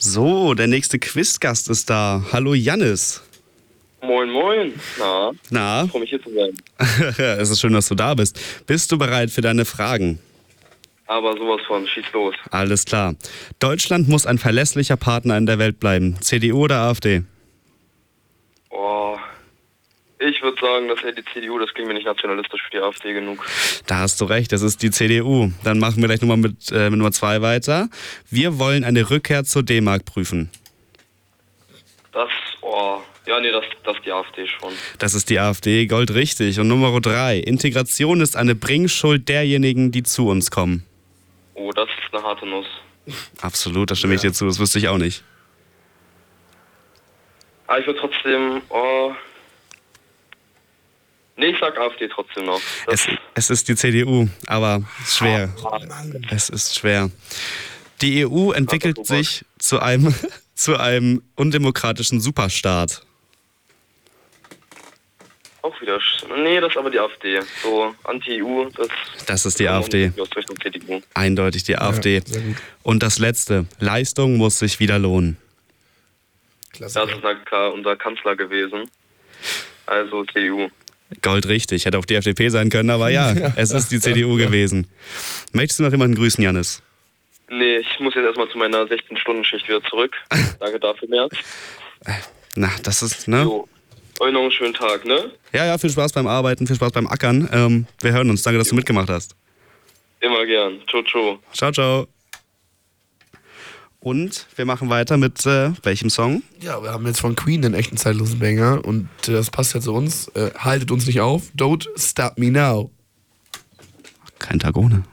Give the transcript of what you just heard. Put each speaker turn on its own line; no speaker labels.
So, der nächste Quizgast ist da. Hallo Jannis.
Moin, moin.
Na?
Ich freue mich hier zu sein.
Es ist schön, dass du da bist. Bist du bereit für deine Fragen?
Aber sowas von, schieß los.
Alles klar. Deutschland muss ein verlässlicher Partner in der Welt bleiben. CDU oder AfD?
Oh, ich würde sagen, das ist die CDU, das klingt mir nicht nationalistisch für die AfD genug.
Da hast du recht, das ist die CDU. Dann machen wir gleich nochmal mit Nummer 2 weiter. Wir wollen eine Rückkehr zur D-Mark prüfen.
Das ist die AfD schon.
Das ist die AfD, goldrichtig. Und Nummer 3. Integration ist eine Bringschuld derjenigen, die zu uns kommen.
Oh, das ist eine harte Nuss.
Absolut, da stimme ich dir zu. Das wüsste ich auch nicht.
Aber ich würde trotzdem, ich sag AfD trotzdem noch.
Es ist die CDU, aber schwer. Es ist schwer. Die EU entwickelt sich zu einem undemokratischen Superstaat.
Auch wieder. Nee, das ist aber die AfD. So, Anti-EU,
das ist die AfD. Eindeutig die AfD. Ja, sehr gut. Und das Letzte. Leistung muss sich wieder lohnen.
Klassiker. Das ist unser Kanzler gewesen. Also CDU.
Goldrichtig. Hätte auch die FDP sein können, aber ja, es ist die CDU gewesen. Möchtest du noch jemanden grüßen, Jannis?
Nee, ich muss jetzt erstmal zu meiner 16-Stunden-Schicht wieder zurück. Danke dafür, Merz.
Na, das ist, ne?
So. Euch noch einen schönen Tag, ne?
Ja, viel Spaß beim Arbeiten, viel Spaß beim Ackern. Wir hören uns. Danke, dass du mitgemacht hast.
Immer gern. Ciao, ciao.
Ciao, ciao. Und wir machen weiter mit welchem Song?
Ja, wir haben jetzt von Queen den echten zeitlosen Banger und das passt ja zu uns. Haltet uns nicht auf. Don't stop me now.
Kein Tag ohne.